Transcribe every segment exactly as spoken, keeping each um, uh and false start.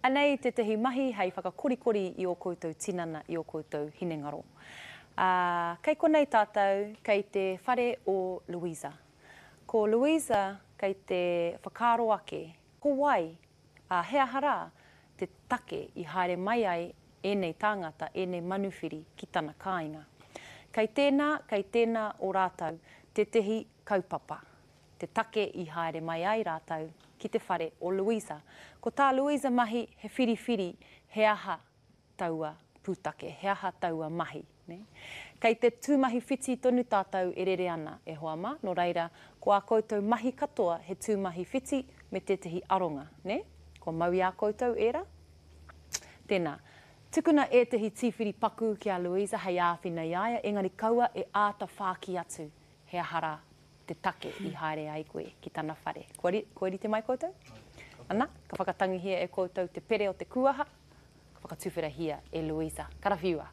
Anei te tehi mahi hei whakakorikori i o koutou tinana, i o koutou hinengaro. Uh, kei konei tātou, kei te whare o Louisa. Ko Louisa, kei te whakaro ake, ko wai, uh, hea hara, te take i haere mai ai enei tāngata, enei manuwhiri ki tana kāinga. Kei tēnā, kei tēnā o rātou, te tehi kaupapa. Te take i haere mai ai rātou ki te whare o Louisa. Ko tā Louisa mahi he whiriwhiri, he aha taua pūtake, he aha taua mahi. Ne? Kei te tūmahi whiti tonu tātou e rere ana e hoa mā, no reira, ko a koutou mahi katoa he tūmahi whiti me te tehi aronga. Ne? Ko maui a koutou era. Tēnā. Tukuna e tehi tīwhiri paku ki a Louisa, hei āwhina iaia, engari kaua e āta whāki atu he ahara te take i haere ai koe ki tana whare. Koeri, koeri te mai koutou? Ana, ka whakatangi hia e koutou te pere o te kuaha, ka whakatuwhera hia e Louisa. Karawhiua.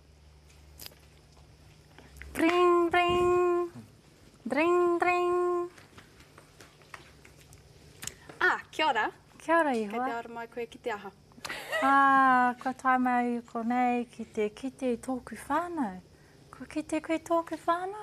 Bring, bring, bring, bring. Ah, kia ora. Kia ora iho. Kei te ara mai koe ki te aha. Ah, kua tai mai i konei ki te kite i tōku whānau. Kua kite koe tōku whānau?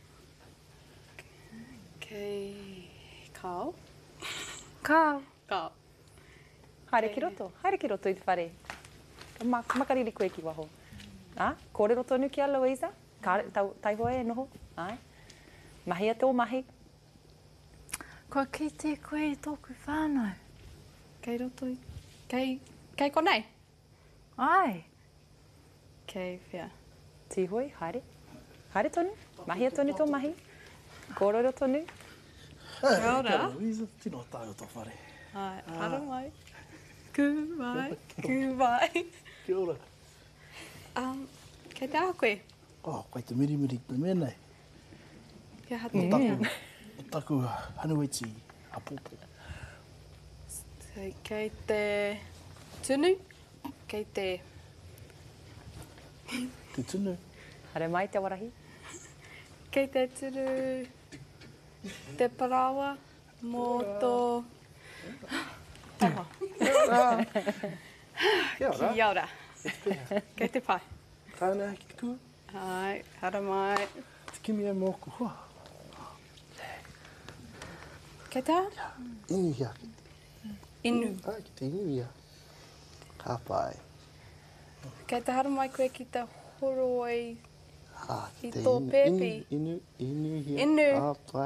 Kei Kao. Kao. Kao. Haere ki roto, haere ki roto i te whare. Ka ma, makariri koe ki waho. Ah, kōrero tonu ki a Louisa? Ka, tau, tai hoa e noho? Ai. Mahi a tō mahi. Kua kite koe i tōku whānau. Kei roto i... Kei... Kei konei? Ai. Kei whia. Tīhoi, haere. Haere tonu. Mahi a tonu tō mahi. Kōrero tonu. Kia ora. Kia Louisa, tino tāu tō whare. Ai, hara mai. Ku mai, ku mai. Kia ora. Um, kei te aha koe? Oh, koe te mirimiri te mea nei. Kia O hate. taku, o taku hanuiti a pōpō. So, kei te tunu, kei te... Te tunu. Haere mai te warahi. Kei te turu... Te parawa mō tō... Taha. Kia ora. Kia ora. Kei te pai. Tāna ki te kua. Ai, hara mai. Te kimi e mōku hoa. Kei te aha? Inu hia. Inu. Ah, ki te inu hia. Ka pai. Kei te hara mai koe ki te horoi Ah, i te tō inu- pepi. Inu, inu, inu hia. Inu. Ka pai.